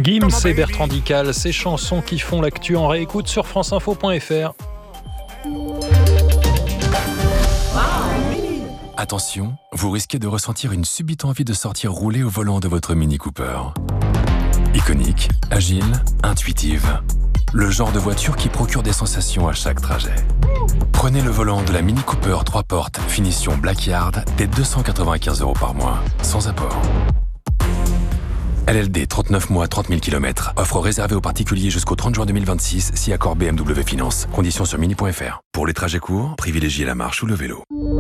Gims et Bertrand Dical, ces chansons qui font l'actu en réécoute sur franceinfo.fr. Attention, vous risquez de ressentir une subite envie de sortir rouler au volant de votre Mini Cooper. Iconique, agile, intuitive. Le genre de voiture qui procure des sensations à chaque trajet. Prenez le volant de la Mini Cooper 3 portes, finition Blackyard, dès 295 € par mois, sans apport. LLD 39 mois, 30 000 km. Offre réservée aux particuliers jusqu'au 30 juin 2026, si accord BMW Finance. Conditions sur mini.fr. Pour les trajets courts, privilégiez la marche ou le vélo.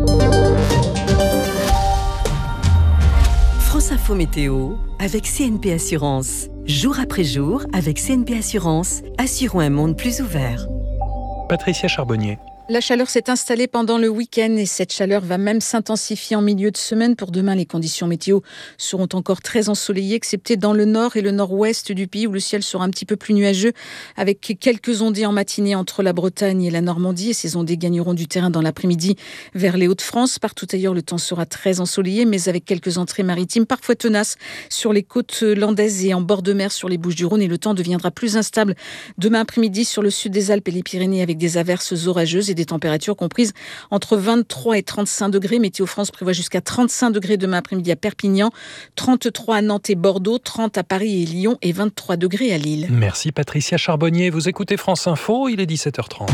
France Info Météo avec CNP Assurance. Jour après jour, avec CNP Assurance, assurons un monde plus ouvert. Patricia Charbonnier. La chaleur s'est installée pendant le week-end et cette chaleur va même s'intensifier en milieu de semaine. Pour demain, les conditions météo seront encore très ensoleillées, excepté dans le nord et le nord-ouest du pays où le ciel sera un petit peu plus nuageux avec quelques ondées en matinée entre la Bretagne et la Normandie. Et ces ondées gagneront du terrain dans l'après-midi vers les Hauts-de-France. Partout ailleurs, le temps sera très ensoleillé, mais avec quelques entrées maritimes parfois tenaces sur les côtes landaises et en bord de mer sur les Bouches-du-Rhône. Et le temps deviendra plus instable demain après-midi sur le sud des Alpes et les Pyrénées avec des averses orageuses et des températures comprises entre 23 et 35 degrés. Météo France prévoit jusqu'à 35 degrés demain après-midi à Perpignan, 33 à Nantes et Bordeaux, 30 à Paris et Lyon et 23 degrés à Lille. Merci Patricia Charbonnier. Vous écoutez France Info, il est 17h30.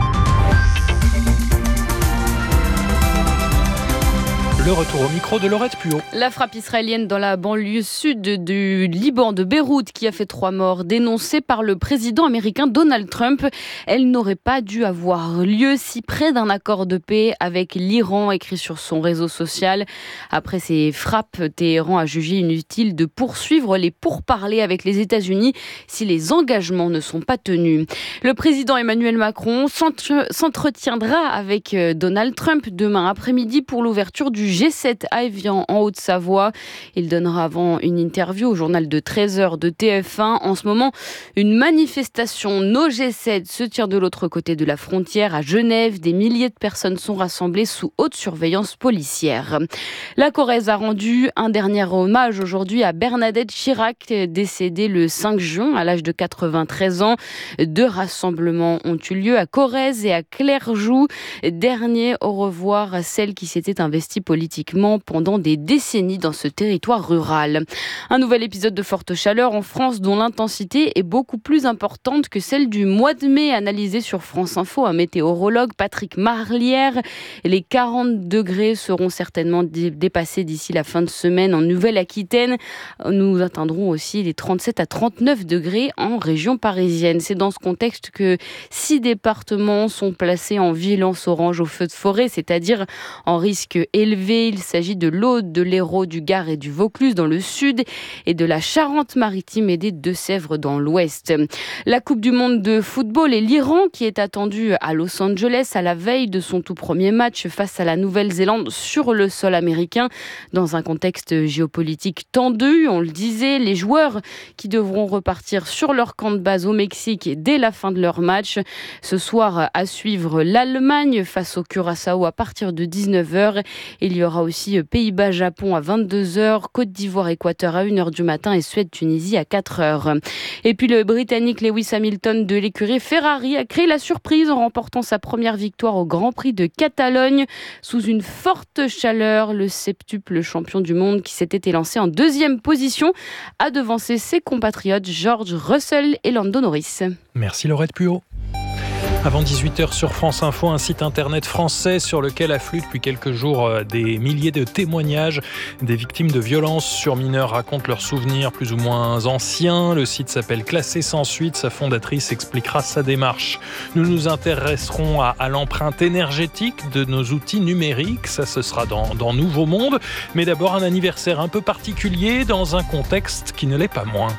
Le retour au micro de Laurette Puot. La frappe israélienne dans la banlieue sud du Liban de Beyrouth qui a fait 3 morts, dénoncée par le président américain Donald Trump. Elle n'aurait pas dû avoir lieu si près d'un accord de paix avec l'Iran, écrit sur son réseau social. Après ces frappes, Téhéran a jugé inutile de poursuivre les pourparlers avec les États-Unis si les engagements ne sont pas tenus. Le président Emmanuel Macron s'entretiendra avec Donald Trump demain après-midi pour l'ouverture du G7 à Évian en Haute-Savoie. Il donnera avant une interview au journal de 13h de TF1. En ce moment, une manifestation No G7 se tient de l'autre côté de la frontière à Genève. Des milliers de personnes sont rassemblées sous haute surveillance policière. La Corrèze a rendu un dernier hommage aujourd'hui à Bernadette Chirac, décédée le 5 juin à l'âge de 93 ans. 2 rassemblements ont eu lieu à Corrèze et à Clerjoux. Dernier au revoir à celle qui s'était investie politiquement pendant des décennies dans ce territoire rural. Un nouvel épisode de forte chaleur en France dont l'intensité est beaucoup plus importante que celle du mois de mai, analysé sur France Info un météorologue, Patrick Marlière. Les 40 degrés seront certainement dépassés d'ici la fin de semaine en Nouvelle-Aquitaine. Nous atteindrons aussi les 37 à 39 degrés en région parisienne. C'est dans ce contexte que 6 départements sont placés en vigilance orange au feu de forêt, c'est-à-dire en risque élevé. Il s'agit de l'Aude, de l'Hérault, du Gard et du Vaucluse dans le sud et de la Charente-Maritime et des Deux-Sèvres dans l'ouest. La Coupe du monde de football et l'Iran qui est attendue à Los Angeles à la veille de son tout premier match face à la Nouvelle-Zélande sur le sol américain dans un contexte géopolitique tendu. On le disait, les joueurs qui devront repartir sur leur camp de base au Mexique dès la fin de leur match. Ce soir, à suivre l'Allemagne face au Curaçao à partir de 19h. Il y aura aussi Pays-Bas-Japon à 22h, Côte d'Ivoire-Équateur à 1h du matin et Suède-Tunisie à 4h. Et puis le Britannique Lewis Hamilton de l'écurie Ferrari a créé la surprise en remportant sa première victoire au Grand Prix de Catalogne. Sous une forte chaleur, le septuple champion du monde qui s'était élancé en 2e position a devancé ses compatriotes George Russell et Lando Norris. Merci Laurette Puot. Avant 18h sur France Info, un site internet français sur lequel affluent depuis quelques jours des milliers de témoignages. Des victimes de violences sur mineurs racontent leurs souvenirs plus ou moins anciens. Le site s'appelle Classé sans suite. Sa fondatrice expliquera sa démarche. Nous nous intéresserons à l'empreinte énergétique de nos outils numériques. Ça, ce sera dans Nouveau Monde. Mais d'abord, un anniversaire un peu particulier dans un contexte qui ne l'est pas moins.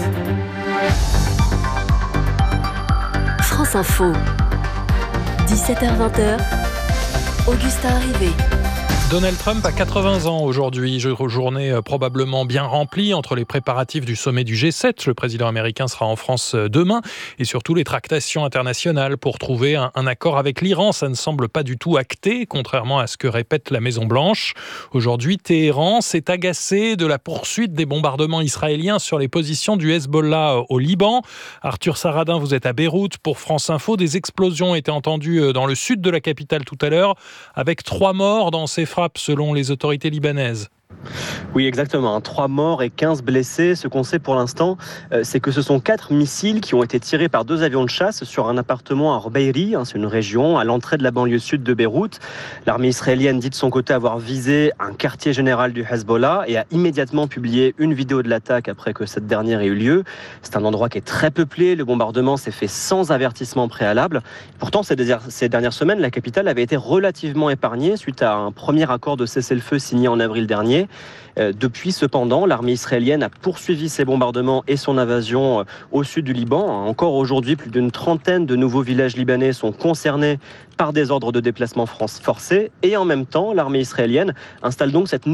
France Info, 17h-20h, Augustin Arrivé. Donald Trump a 80 ans aujourd'hui, journée probablement bien remplie entre les préparatifs du sommet du G7. Le président américain sera en France demain et surtout les tractations internationales pour trouver un accord avec l'Iran. Ça ne semble pas du tout acté, contrairement à ce que répète la Maison-Blanche. Aujourd'hui, Téhéran s'est agacé de la poursuite des bombardements israéliens sur les positions du Hezbollah au Liban. Arthur Saradin, vous êtes à Beyrouth pour France Info. Des explosions étaient entendues dans le sud de la capitale tout à l'heure, avec 3 morts dans ces frappes selon les autorités libanaises. Oui, exactement. 3 morts et 15 blessés. Ce qu'on sait pour l'instant, c'est que ce sont 4 missiles qui ont été tirés par 2 avions de chasse sur un appartement à Rubeiri, c'est une région à l'entrée de la banlieue sud de Beyrouth. L'armée israélienne dit de son côté avoir visé un quartier général du Hezbollah et a immédiatement publié une vidéo de l'attaque après que cette dernière ait eu lieu. C'est un endroit qui est très peuplé. Le bombardement s'est fait sans avertissement préalable. Pourtant, ces dernières semaines, la capitale avait été relativement épargnée suite à un premier accord de cessez-le-feu signé en avril dernier. Depuis, cependant, l'armée israélienne a poursuivi ses bombardements et son invasion au sud du Liban. Encore aujourd'hui, plus d'une trentaine de nouveaux villages libanais sont concernés par des ordres de déplacement forcés. Et en même temps, l'armée israélienne installe donc cette